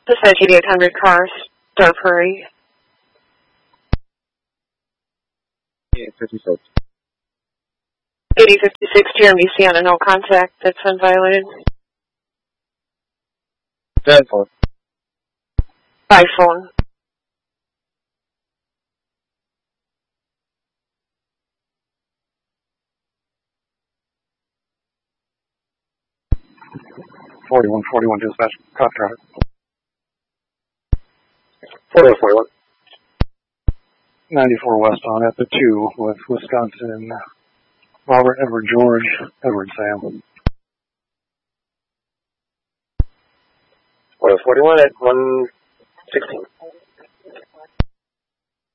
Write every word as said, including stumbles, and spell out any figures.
Dispatch eighty-eight hundred cars, Star Prairie. eighty fifty-six. eighty fifty-six T R M C on a no contact that's unviolated. ten four. By phone. forty-one forty-one dispatch, cop traffic. forty-one forty-one. ninety-four westbound at the two with Wisconsin, Robert, Edward, George, Edward, Sam. forty-one forty-one at one sixteen.